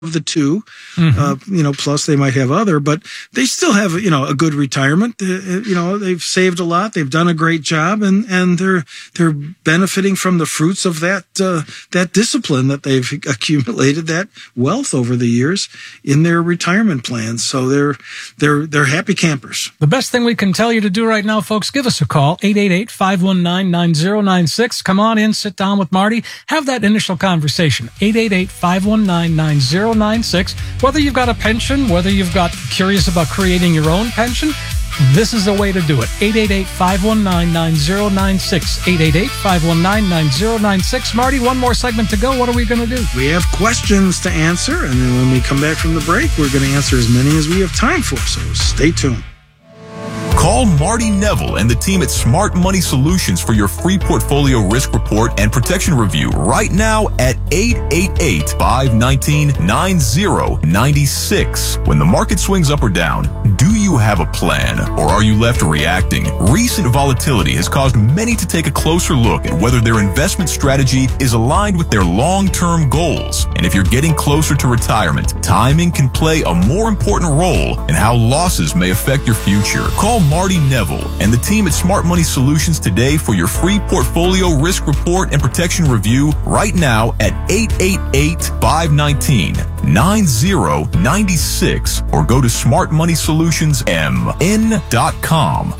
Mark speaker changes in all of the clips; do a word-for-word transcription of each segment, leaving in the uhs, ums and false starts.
Speaker 1: of the two,
Speaker 2: Mm-hmm.
Speaker 1: uh, you know, plus they might have other, but they still have, you know, a good retirement. Uh, you know, they've saved a lot. They've done a great job, and, and they're, they're benefiting from the fruits of that, uh, that discipline that they've accumulated, that wealth over the years in their retirement plans. So they're, they're, they're happy campers.
Speaker 2: The best thing we can tell you to do right now, folks, give us a call, eight eight eight, five one nine, nine zero nine six. Come on in, sit down with Marty, have that initial conversation, eight eight eight, five one nine, nine zero nine six. Whether you've got a pension, whether you've got curious about creating your own pension, this is the way to do it. eight eight eight, five one nine, nine zero nine six. eight eight eight, five one nine, nine zero nine six. Marty, one more segment to go. What are we going to do?
Speaker 1: We have questions to answer, and then when we come back from the break, we're going to answer as many as we have time for. So stay tuned.
Speaker 3: Call Marty Neville and the team at Smart Money Solutions for your free portfolio risk report and protection review right now at eight eight eight, five one nine, nine zero nine six. When the market swings up or down, do you have a plan, or are you left reacting? Recent volatility has caused many to take a closer look at whether their investment strategy is aligned with their long-term goals. And if you're getting closer to retirement, timing can play a more important role in how losses may affect your future. Call Marty Neville and the team at Smart Money Solutions today for your free portfolio risk report and protection review right now at eight eight eight, five one nine, nine zero nine six or go to smart money solutions m n dot com.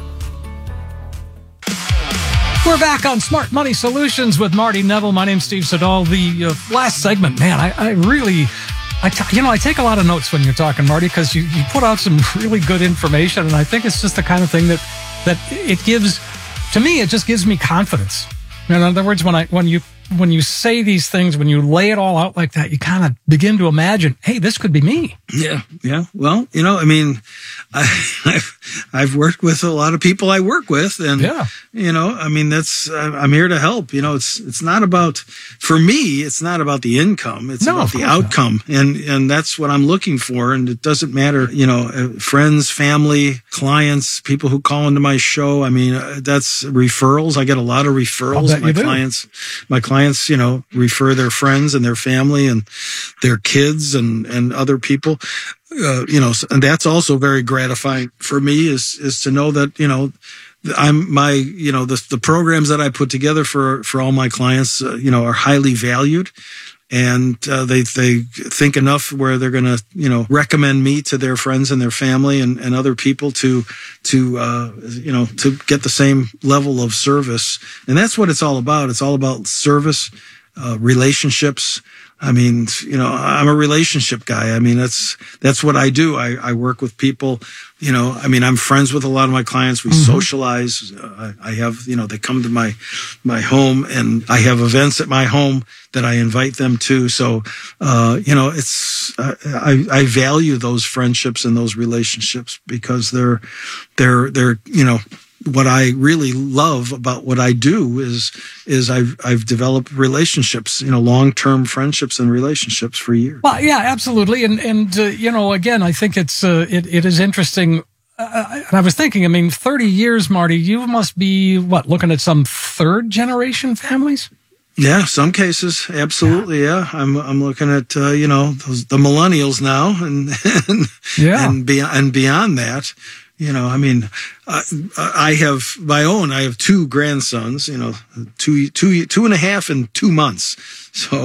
Speaker 2: We're back on Smart Money Solutions with Marty Neville. My name's Steve Siddall. The uh, last segment, man, I, I really... I t- you know, I take a lot of notes when you're talking, Marty, because you, you put out some really good information, and I think it's just the kind of thing that that it gives, to me, it just gives me confidence. In other words, when I when you when you say these things, when you lay it all out like that, you kind of begin to imagine, hey, this could be me.
Speaker 1: Yeah, yeah. Well, you know, I mean, I, I've, I've worked with a lot of people I work with, and
Speaker 2: yeah.
Speaker 1: you know, I mean, that's I'm here to help. You know, it's it's not about, for me, it's not about the income. It's
Speaker 2: no,
Speaker 1: about the outcome,
Speaker 2: not.
Speaker 1: and and that's what I'm looking for. And it doesn't matter, you know, uh, friends, family, clients, people who call into my show. I mean, uh, that's referrals. I get a lot of referrals. My clients, my clients. you know, refer their friends and their family and their kids and, and other people, uh, you know, and that's also very gratifying for me is, is to know that, you know, I'm my, you know, the, the programs that I put together for, for all my clients, uh, you know, are highly valued. And uh, they they think enough where they're going to, you know, recommend me to their friends and their family and, and other people to, to uh, you know, to get the same level of service. And that's what it's all about. It's all about service, uh, relationships. I mean, you know, I'm a relationship guy. I mean, that's that's what I do. I, I work with people. You know, I mean, I'm friends with a lot of my clients. We mm-hmm. socialize. Uh, I have, you know, they come to my my home, and I have events at my home that I invite them to. So, uh, you know, it's uh, I, I value those friendships and those relationships because they're they're they're you know. What I really love about what I do is is I've I've developed relationships, you know, long-term friendships and relationships for years.
Speaker 2: Well, yeah, absolutely, and and uh, you know, again, I think it's uh, it it is interesting. Uh, and I was thinking, I mean, thirty years, Marty, you must be what looking at some third generation families.
Speaker 1: Yeah, some cases, absolutely. Yeah, I'm I'm looking at uh, you know those, the millennials now, and and
Speaker 2: yeah,
Speaker 1: and beyond and beyond that. You know, I mean, I, I have my own. I have two grandsons. You know, two, two, two and a half and two months. So,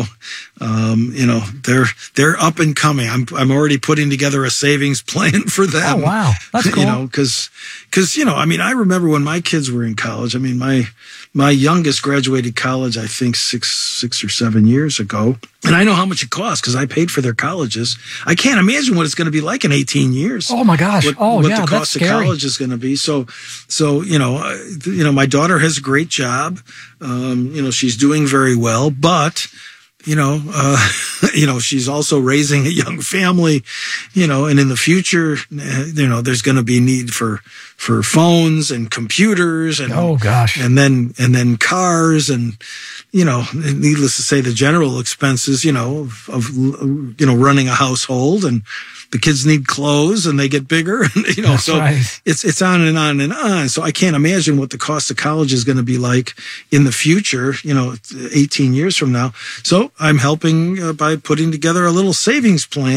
Speaker 1: um, you know, they're they're up and coming. I'm I'm already putting together a savings plan for them.
Speaker 2: Oh wow, that's cool.
Speaker 1: You know, because because you know, I mean, I remember when my kids were in college. I mean, my my youngest graduated college, I think six six or seven years ago, and I know how much it costs because I paid for their colleges. I can't imagine what it's going to be like in eighteen years.
Speaker 2: Oh my gosh!
Speaker 1: What,
Speaker 2: oh
Speaker 1: what
Speaker 2: yeah,
Speaker 1: the cost
Speaker 2: that's
Speaker 1: of
Speaker 2: scary.
Speaker 1: college is going to be. So, so you know, uh, you know, my daughter has a great job. Um, you know, she's doing very well, but. You know, uh, you know, she's also raising a young family, you know, and in the future, you know, there's going to be need for, for phones and computers and,
Speaker 2: oh gosh,
Speaker 1: and then, and then cars and, you know, needless to say, the general expenses, you know, of, of you know, running a household, and the kids need clothes and they get bigger, you know,
Speaker 2: That's
Speaker 1: so
Speaker 2: right.
Speaker 1: it's, it's on and on and on. So I can't imagine what the cost of college is going to be like in the future, you know, eighteen years from now. So I'm helping uh, by putting together a little savings plan